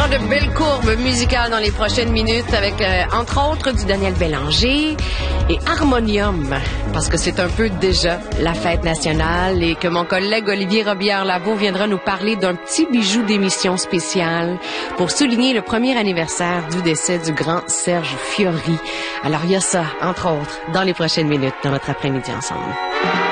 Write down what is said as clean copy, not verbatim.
temps de belles courbes musicales dans les prochaines minutes avec, entre autres, du Daniel Bélanger et Harmonium, parce que c'est un peu déjà la fête nationale et que mon collègue Olivier Robillard-Lavaux viendra nous parler d'un petit bijou d'émission spéciale pour souligner le premier anniversaire du décès du grand Serge Fiori. Alors, il y a ça, entre autres, dans les prochaines minutes dans notre après-midi ensemble.